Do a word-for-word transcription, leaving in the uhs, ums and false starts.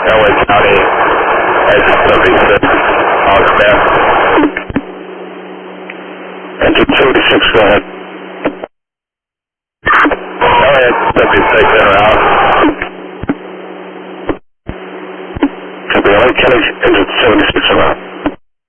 Delaware County, exit seventy-six, on command. Engine seventy-six, go ahead. Delaware seventy-six, in or out. Copy, L A County, engine seventy-six.